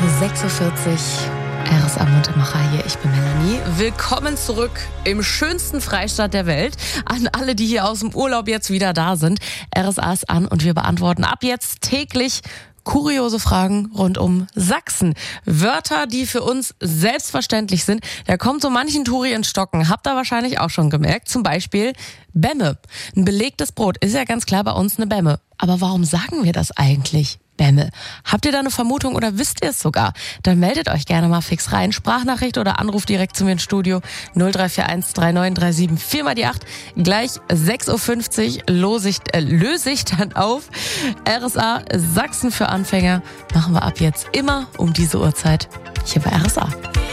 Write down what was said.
6.40 Uhr, RSA Muntemacher hier, ich bin Melanie. Willkommen zurück im schönsten Freistaat der Welt. An alle, die hier aus dem Urlaub jetzt wieder da sind. RSA ist an und wir beantworten ab jetzt täglich kuriose Fragen rund um Sachsen. Wörter, die für uns selbstverständlich sind. Da kommt so manchen Touri ins Stocken. Habt ihr wahrscheinlich auch schon gemerkt. Zum Beispiel Bämme. Ein belegtes Brot ist ja ganz klar bei uns eine Bämme. Aber warum sagen wir das eigentlich? Bämme. Habt ihr da eine Vermutung oder wisst ihr es sogar? Dann meldet euch gerne mal fix rein. Sprachnachricht oder Anruf direkt zu mir ins Studio 0341 3937 4 mal die 8. Gleich 6.50 Uhr löse ich dann auf. RSA Sachsen für Anfänger machen wir ab jetzt immer um diese Uhrzeit hier bei RSA.